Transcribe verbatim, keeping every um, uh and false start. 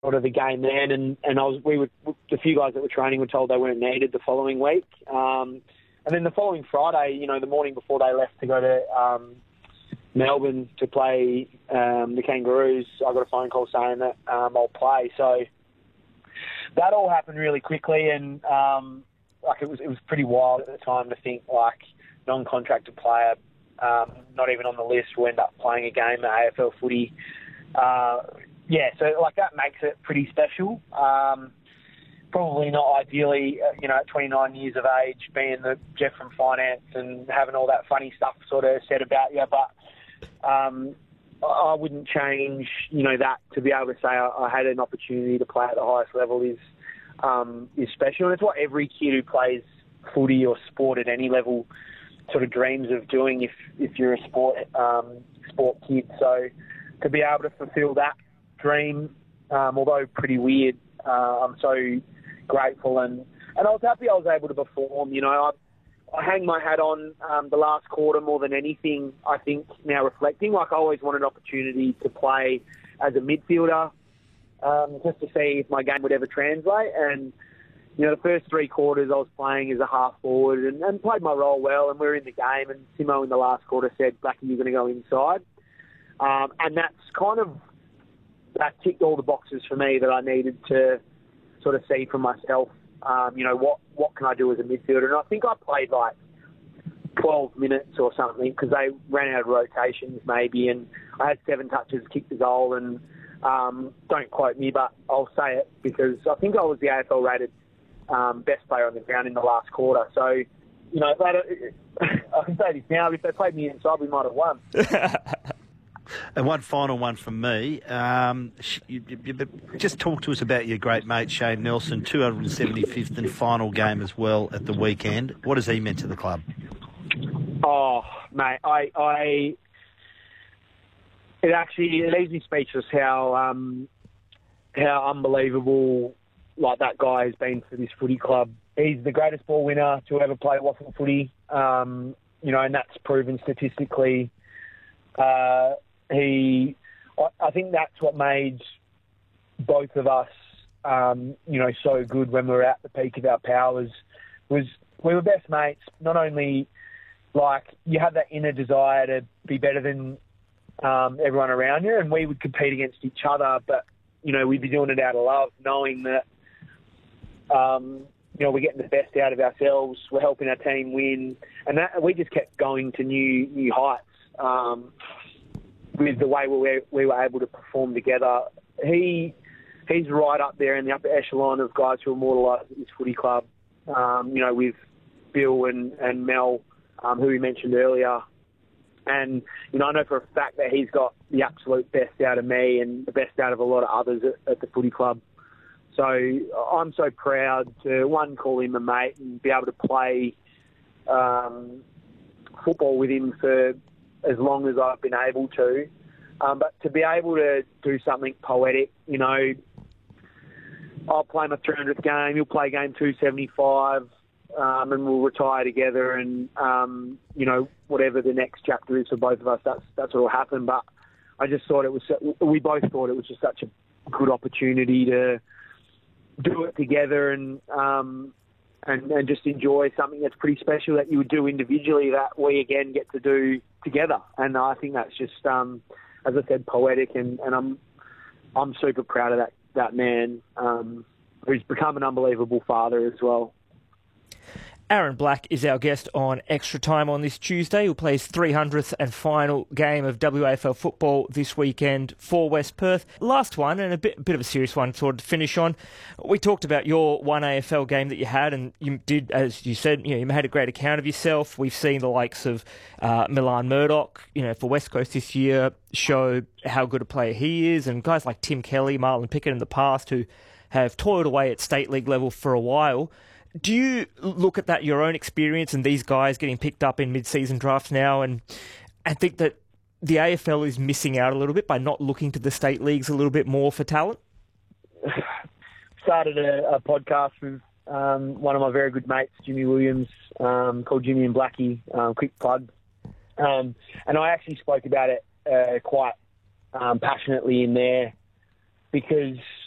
sort of the game then, and, and I was we were the few guys that were training were told they weren't needed the following week, um, and then the following Friday, you know, the morning before they left to go to um, Melbourne to play um, the Kangaroos, I got a phone call saying that um, I'll play. So that all happened really quickly, and um, like it was it was pretty wild at the time to think like non-contracted player, um, not even on the list, will end up playing a game at A F L footy. Uh, yeah, so like that makes it pretty special. Um, probably not ideally, you know, at twenty-nine years of age, being the Jeff from finance and having all that funny stuff sort of said about you, but um, I wouldn't change, you know, that to be able to say I, I had an opportunity to play at the highest level is um, is special, and it's what every kid who plays footy or sport at any level sort of dreams of doing if if you're a sport um, sport kid. So to be able to fulfil that dream, um, although pretty weird, uh, I'm so grateful, and, and I was happy I was able to perform. You know, I, I hang my hat on um, the last quarter more than anything, I think, now reflecting. Like I always wanted an opportunity to play as a midfielder um, just to see if my game would ever translate, and you know, the first three quarters I was playing as a half forward and, and played my role well, and we were in the game, and Simo in the last quarter said, Blackie, you're going to go inside. Um, and that's kind of, that ticked all the boxes for me that I needed to sort of see for myself. Um, you know, what, what can I do as a midfielder? And I think I played like twelve minutes or something because they ran out of rotations maybe, and I had seven touches, kicked a goal, and um, don't quote me, but I'll say it because I think I was the A F L rated um, best player on the ground in the last quarter. So, you know, they, I can say this now, if they played me inside, we might have won. And one final one from me. Um, you, you, you, just talk to us about your great mate, Shane Nelson, two hundred seventy-fifth and final game as well at the weekend. What has he meant to the club? Oh, mate, I, I it actually it leaves me speechless how um, how unbelievable like that guy has been for this footy club. He's the greatest ball winner to ever play waffle footy, um, you know, and that's proven statistically. Uh, he, I, I think that's what made both of us, um, you know, so good when we were at the peak of our powers. Was we were best mates. Not only like you had that inner desire to be better than um, everyone around you, and we would compete against each other, but you know, we'd be doing it out of love, knowing that um, you know, we're getting the best out of ourselves. We're helping our team win, and that we just kept going to new new heights. Um, with the way we were, we were able to perform together. He he's right up there in the upper echelon of guys who are immortalised at this footy club, um, you know, with Bill and, and Mel, um, who we mentioned earlier. And, you know, I know for a fact that he's got the absolute best out of me and the best out of a lot of others at, at the footy club. So I'm so proud to, one, call him a mate and be able to play um, football with him for as long as I've been able to. Um, but to be able to do something poetic, you know, I'll play my three hundredth game, he'll play game two seventy-five, um, and we'll retire together, and, um, you know, whatever the next chapter is for both of us, that's, that's what will happen. But I just thought it was, we both thought it was just such a good opportunity to do it together and, um, And, and just enjoy something that's pretty special that you would do individually that we, again, get to do together. And I think that's just, um, as I said, poetic, and, and I'm I'm super proud of that, that man um, who's become an unbelievable father as well. Aaron Black is our guest on Extra Time on this Tuesday. He'll play his three hundredth and final game of W A F L football this weekend for West Perth. Last one, and a bit, bit of a serious one sort of to finish on. We talked about your one A F L game that you had, and you did, as you said, you know, you made a great account of yourself. We've seen the likes of uh, Milan Murdoch, you know, for West Coast this year, show how good a player he is, and guys like Tim Kelly, Marlon Pickett in the past, who have toiled away at state league level for a while. Do you look at that, your own experience, and these guys getting picked up in mid-season drafts now, and and think that the A F L is missing out a little bit by not looking to the state leagues a little bit more for talent? Started a, a podcast with um, one of my very good mates, Jimmy Williams, um, called Jimmy and Blackie, um, quick plug. Um, and I actually spoke about it uh, quite um, passionately in there because